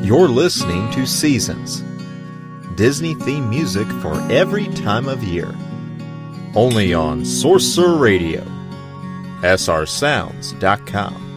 You're listening to Seasons, Disney theme music for every time of year. Only on Sorcerer Radio, srsounds.com.